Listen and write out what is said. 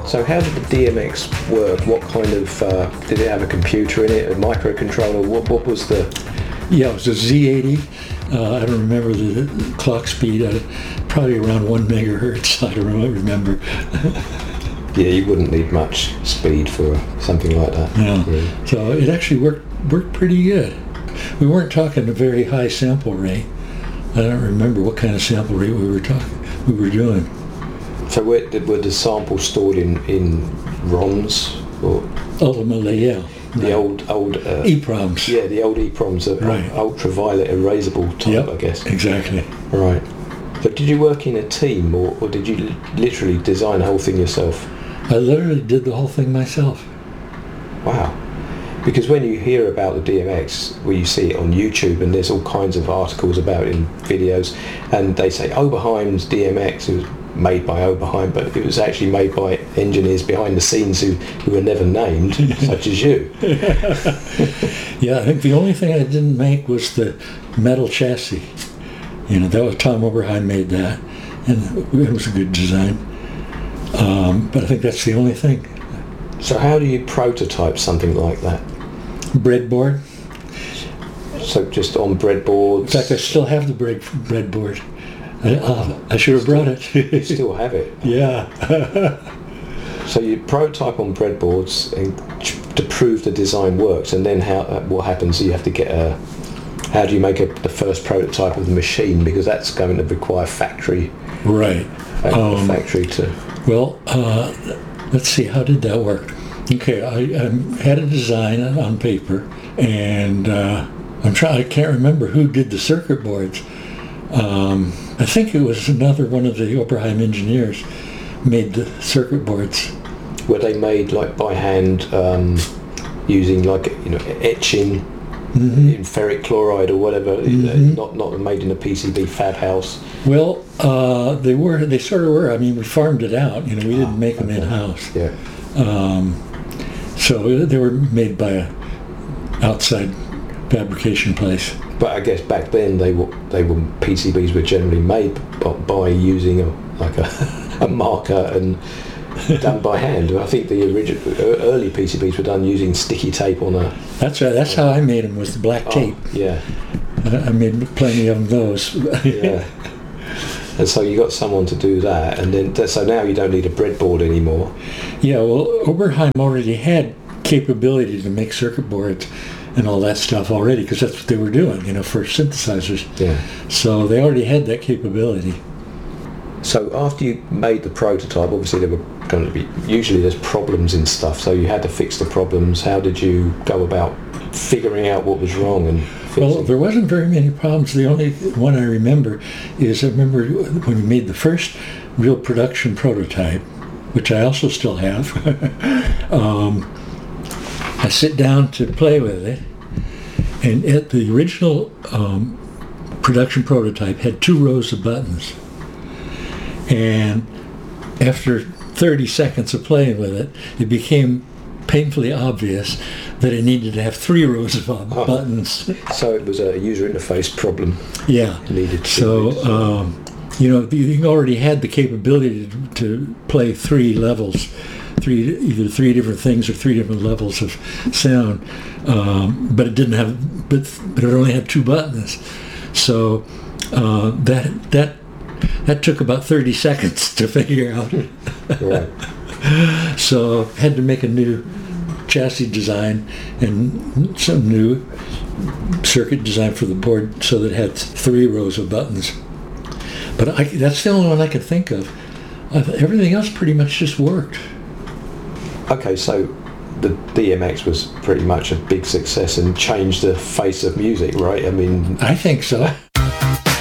So how did the DMX work? What kind of, did it have a computer in it, a microcontroller? What was the... Yeah, it was a Z80. I don't remember the clock speed. Probably around 1 megahertz. I don't remember. Yeah, you wouldn't need much speed for something like that. Yeah. Really. So it actually worked pretty good. We weren't talking a very high sample rate. I don't remember what kind of sample rate we were doing. So were the samples stored in ROMs or Ultimately, yeah. the old EPROMs? Yeah, the old EPROMs, Right. ultraviolet erasable type, Yep, I guess. Exactly. Right. So did you work in a team, or did you literally design the whole thing yourself? I literally did the whole thing myself. Wow. Because when you hear about the DMX, where you see it on YouTube, and there's all kinds of articles about it in videos, and they say Oberheim's DMX, it was made by Oberheim, but it was actually made by engineers behind the scenes who were never named, such as you. Yeah, I think the only thing I didn't make was the metal chassis. That was Tom Oberheim made that, and it was a good design. But I think that's the only thing. So how do you prototype something like that? Breadboard. So just on breadboards? In fact, I still have the breadboard. I should have brought it. You still have it? Yeah. So you prototype on breadboards and to prove the design works, and then what happens? You have to get how do you make the first prototype of the machine, because that's going to require factory. Right. Factory to. Well, let's see. How did that work? Okay, I had a design on paper, and I can't remember who did the circuit boards. I think it was another one of the Oberheim engineers made the circuit boards. Were they made like by hand, using etching in ferric chloride or whatever? Not made in a PCB fab house. Well, they were. They sort of were. I mean, we farmed it out. We didn't make them in house. Yeah. So they were made by a outside fabrication place. But I guess back then they were PCBs were generally made by using a marker and done by hand. I think the early PCBs were done using sticky tape on a. That's right. That's how I made them, with the black tape. Yeah. I made plenty of those. Yeah. And so you got someone to do that, and then so now you don't need a breadboard anymore. Yeah. Well, Oberheim already had capability to make circuit boards and all that stuff already, because that's what they were doing, for synthesizers. Yeah. So they already had that capability. So after you made the prototype, obviously there were going to be, usually there's problems in stuff, so you had to fix the problems. How did you go about figuring out what was wrong and fixing? Well, there wasn't very many problems. The only one I remember when we made the first real production prototype, which I also still have. I sit down to play with it, and the original production prototype had 2 rows of buttons. And after 30 seconds of playing with it, it became painfully obvious that it needed to have 3 rows of buttons. So it was a user interface problem. Yeah. Needed to. So, you already had the capability to play 3 levels. Either 3 different things or 3 different levels of sound, but it didn't have. But it only had 2 buttons, so that took about 30 seconds to figure out. Right. So had to make a new chassis design and some new circuit design for the board, so that it had 3 rows of buttons. But that's the only one I could think of. Everything else pretty much just worked. Okay, so the DMX was pretty much a big success and changed the face of music, right? I mean, I think so.